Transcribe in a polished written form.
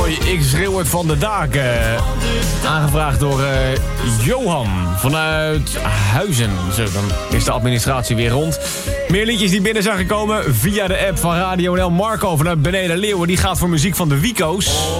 Hoi, ik schreeuw het van de daken. Aangevraagd door Johan vanuit Huizen. Zo, dan is de administratie weer rond. Meer liedjes die binnen zijn gekomen via de app van Radio NL. Marco vanuit Beneden Leeuwen, die gaat voor muziek van de Wico's.